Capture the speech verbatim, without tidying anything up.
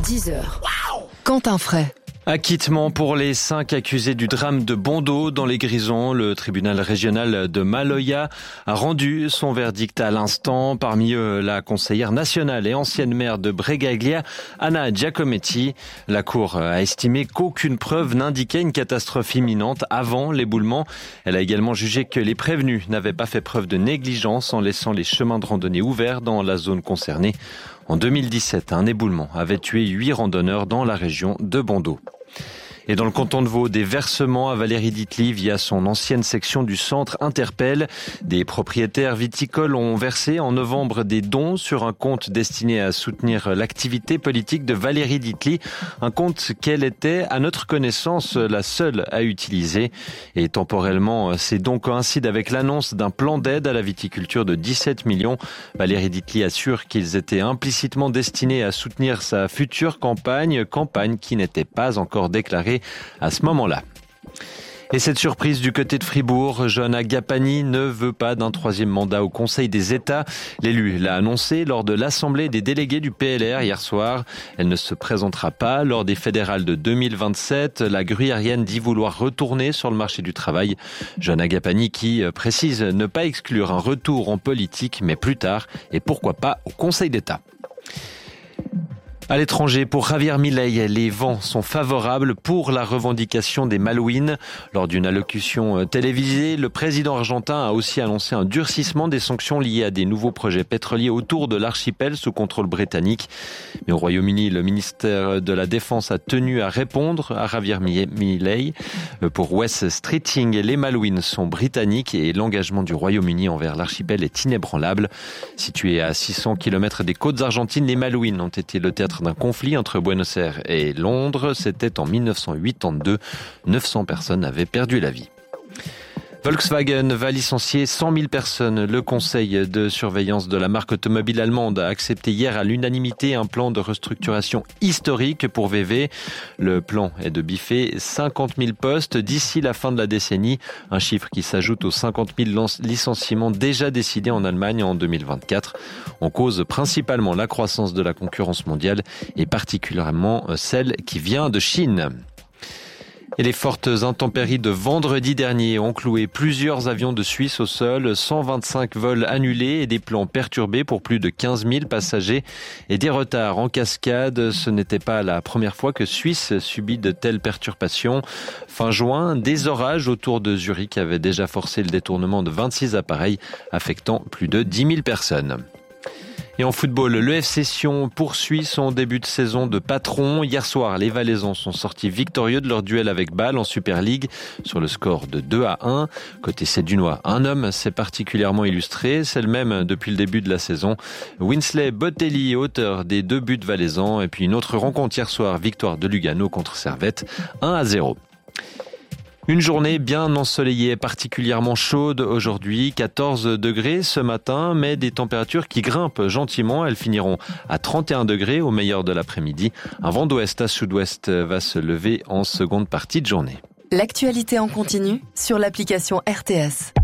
dix heures. Quentin Fray. Acquittement pour les cinq accusés du drame de Bondos dans les Grisons. Le tribunal régional de Maloya a rendu son verdict à l'instant. Parmi eux, la conseillère nationale et ancienne maire de Bregaglia, Anna Giacometti. La Cour a estimé qu'aucune preuve n'indiquait une catastrophe imminente avant l'éboulement. Elle a également jugé que les prévenus n'avaient pas fait preuve de négligence en laissant les chemins de randonnée ouverts dans la zone concernée. En deux mille dix-sept, un éboulement avait tué huit randonneurs dans la région de Bondos. Et dans le canton de Vaud, des versements à Valérie Ditli via son ancienne section du centre Interpelle. Des propriétaires viticoles ont versé en novembre des dons sur un compte destiné à soutenir l'activité politique de Valérie Ditli. Un compte qu'elle était, à notre connaissance, la seule à utiliser. Et temporellement, ces dons coïncident avec l'annonce d'un plan d'aide à la viticulture de dix-sept millions. Valérie Ditli assure qu'ils étaient implicitement destinés à soutenir sa future campagne, campagne qui n'était pas encore déclarée à ce moment-là. Et cette surprise du côté de Fribourg, Johanna Gapani ne veut pas d'un troisième mandat au Conseil des États. L'élu l'a annoncé lors de l'Assemblée des délégués du P L R hier soir. Elle ne se présentera pas lors des fédérales de deux mille vingt-sept. La gruyérienne dit vouloir retourner sur le marché du travail. Johanna Gapani qui précise ne pas exclure un retour en politique, mais plus tard, et pourquoi pas au Conseil d'État. À l'étranger, pour Javier Milei, les vents sont favorables pour la revendication des Malouines. Lors d'une allocution télévisée, le président argentin a aussi annoncé un durcissement des sanctions liées à des nouveaux projets pétroliers autour de l'archipel sous contrôle britannique. Mais au Royaume-Uni, le ministère de la Défense a tenu à répondre à Javier Milei. Pour Wes Streeting, les Malouines sont britanniques et l'engagement du Royaume-Uni envers l'archipel est inébranlable. Situé à six cents kilomètres des côtes argentines, les Malouines ont été le théâtre d'un conflit entre Buenos Aires et Londres. C'était en mille neuf cent quatre-vingt-deux. neuf cents personnes avaient perdu la vie. Volkswagen va licencier cent mille personnes. Le conseil de surveillance de la marque automobile allemande a accepté hier à l'unanimité un plan de restructuration historique pour V W. Le plan est de biffer cinquante mille postes d'ici la fin de la décennie, un chiffre qui s'ajoute aux cinquante mille licenciements déjà décidés en Allemagne en deux mille vingt-quatre. On cause principalement la croissance de la concurrence mondiale et particulièrement celle qui vient de Chine. Et les fortes intempéries de vendredi dernier ont cloué plusieurs avions de Suisse au sol, cent vingt-cinq vols annulés et des plans perturbés pour plus de quinze mille passagers et des retards en cascade. Ce n'était pas la première fois que Suisse subit de telles perturbations. Fin juin, des orages autour de Zurich avaient déjà forcé le détournement de vingt-six appareils affectant plus de dix mille personnes. Et en football, le F C Sion poursuit son début de saison de patron. Hier soir, les Valaisans sont sortis victorieux de leur duel avec Bâle en Super League sur le score de deux à un. Côté Sédunois, un homme s'est particulièrement illustré, c'est le même depuis le début de la saison. Winsley Botelli, auteur des deux buts valaisans. Et puis une autre rencontre hier soir, victoire de Lugano contre Servette, un à zéro. Une journée bien ensoleillée, particulièrement chaude aujourd'hui, quatorze degrés ce matin, mais des températures qui grimpent gentiment. Elles finiront à trente et un degrés au meilleur de l'après-midi. Un vent d'ouest à sud-ouest va se lever en seconde partie de journée. L'actualité en continu sur l'application R T S.